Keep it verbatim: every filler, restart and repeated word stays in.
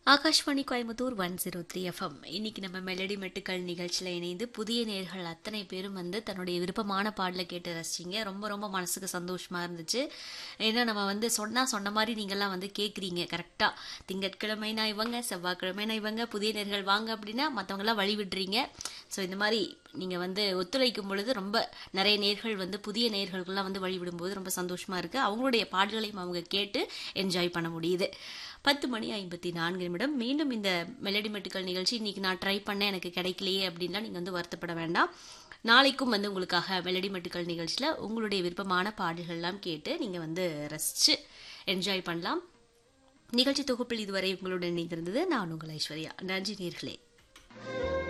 Akashvani Coimbatore one zero three FM. இன்னைக்கு நம்ம melody மெட்டுக்கள் நிகழ்ச்சியில் இணைந்து புதிய நேர்கள் அத்தனை பேரும் வந்து தன்னுடைய விருப்பமான பாடலை கேட்டு ரசிச்சிங்க. ரொம்ப ரொம்ப மனசுக்கு சந்தோஷமா இருந்துச்சு. ஏன்னா நம்ம வந்து சொன்னா சொன்ன மாதிரி நீங்கள்லாம் வந்து கேட்குறீங்க கரெக்டாக. திங்கட்கிழமைனா இவங்க, செவ்வாய்க்கிழமைனா இவங்க, புதிய நேர்கள் வாங்க அப்படின்னா மற்றவங்களாம் வழி விடுறீங்க. ஸோ இந்த மாதிரி நீங்கள் வந்து ஒத்துழைக்கும் பொழுது ரொம்ப நிறைய நேர்கள் வந்து புதிய நேர்களுக்கெல்லாம் வந்து வழிவிடும்போது ரொம்ப சந்தோஷமாக இருக்குது. அவங்களுடைய பாடல்களையும் அவங்க கேட்டு என்ஜாய் பண்ண முடியுது. பத்து மணி ஐம்பத்தி நான்கு நிமிடம். மீண்டும் இந்த மெலடி மெட்டுக்கள் நிகழ்ச்சி இன்னைக்கு நான் ட்ரை பண்ணேன், எனக்கு கிடைக்கலையே அப்படின்லாம் நீங்கள் வந்து வருத்தப்பட வேண்டாம். நாளைக்கும் வந்து உங்களுக்காக மெலடி மெட்டுக்கள் நிகழ்ச்சியில் உங்களுடைய விருப்பமான பாடல்கள்லாம் கேட்டு நீங்கள் வந்து ரசித்து என்ஜாய் பண்ணலாம். நிகழ்ச்சி தொகுப்பில் இதுவரை உங்களுடன் இணைந்திருந்தது நான் உங்கள் ஐஸ்வர்யா. நன்றி நேர்களே.